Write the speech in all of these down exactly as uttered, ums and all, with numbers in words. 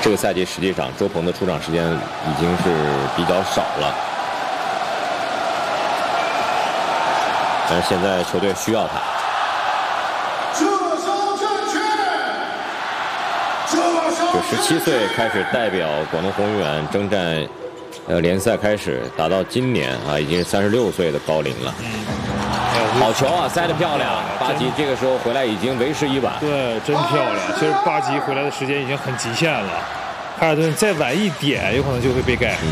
这个赛季实际上周鹏的出场时间已经是比较少了，但是现在球队需要他。就十七岁开始代表广东宏远征战，呃，联赛开始打到今年啊，已经是三十六岁的高龄了。嗯，好球啊，塞得漂亮！巴吉这个时候回来已经为时已晚。 对，真漂亮。其实巴吉回来的时间已经很极限了，凯尔顿再晚一点，有可能就会被盖。 嗯，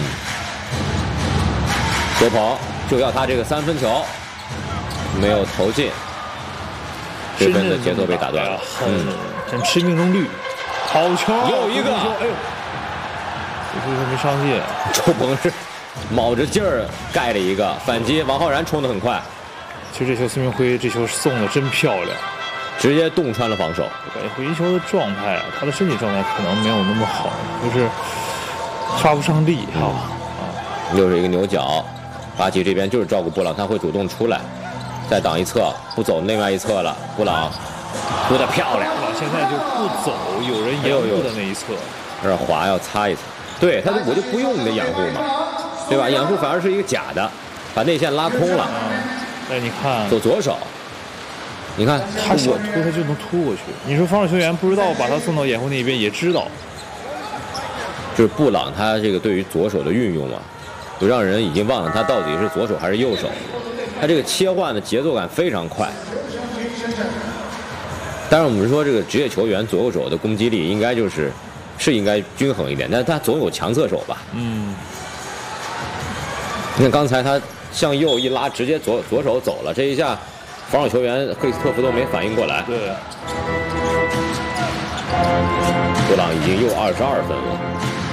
周鹏就要他这个三分球，没有投进，这分的节奏被打断了。 嗯，很吃命中率。好球！ 又一个， 哎呦，这回没上进。 周鹏是卯着劲儿盖了一个反击，王浩然冲得很快。 其实这球孙明辉这球送的真漂亮， 直接洞穿了防守。 感觉回球的状态啊，他的身体状态可能没有那么好，就是发不上力哈。 啊，又是一个牛角，巴吉这边就是照顾布朗，他会主动出来，再挡一侧，不走另外一侧了。布朗扑得漂亮。 现在就不走有人掩护的那一侧， 有点滑，要擦一擦。对他就我就不用你的掩护嘛，对吧？掩护反而是一个假的，把内线拉空了。 哎，你看， 走左手，你看他想突他就能突过去。你说防守球员不知道把他送到掩护那边也知道， 就是布朗他这个对于左手的运用啊，就让人已经忘了他到底是左手还是右手。他这个切换的节奏感非常快。当然，我们说这个职业球员左右手的攻击力应该就是是应该均衡一点，但是他总有强侧手吧？嗯。你看刚才他向右一拉，直接左左手走了，这一下防守球员克里斯托弗都没反应过来。 对。 布朗已经又二十二分了，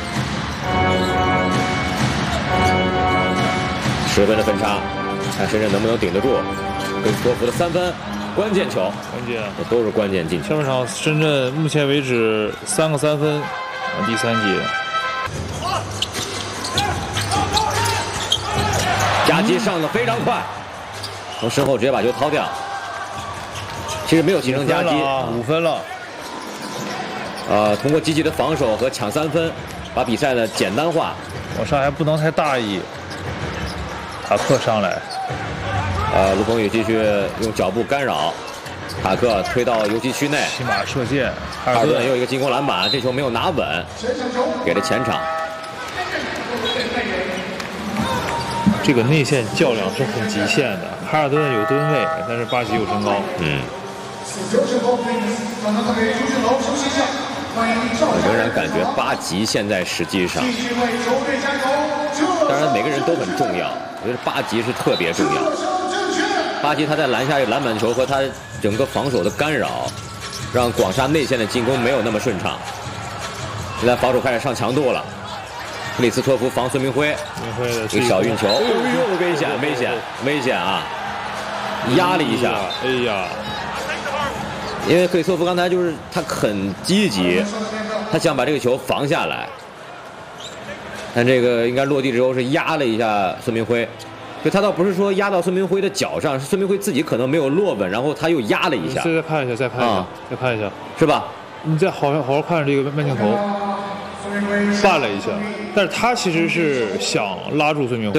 十分的分差，看深圳能不能顶得住克里斯托弗的三分。关键球， 关键都是关键进球。 下半场深圳目前为止三个三分，第三节。 夹击上的非常快，从身后直接把球掏掉。其实没有形成夹击， 五分了。 呃，通过积极的防守和抢三分，把比赛呢简单化。 往上还不能太大意。塔克上来。 呃，卢鹏宇继续用脚步干扰，塔克推到游戏区内， 骑马射箭， 哈尔顿又一个进攻篮板，这球没有拿稳，给了前场。 这个内线较量是很极限的，哈尔顿有吨位，但是巴吉有身高。嗯。 我仍然感觉巴吉现在实际上，当然每个人都很重要，我觉得巴吉是特别重要。巴吉他在篮下有篮板球和他整个防守的干扰，让广厦内线的进攻没有那么顺畅。现在防守开始上强度了，克里斯托弗防孙明辉，一个小运球，哎呦，危险危险危险啊！压了一下， 哎呀， 因为克里斯托弗刚才就是他很积极，他想把这个球防下来，但这个应该落地之后是压了一下孙明辉。就他倒不是说压到孙明辉的脚上，是孙明辉自己可能没有落稳，然后他又压了一下。 再看一下，再看一下，啊、再看一下， 是吧？ 你再好好好看这个慢镜头，绊了一下，但是他其实是想拉住孙明辉。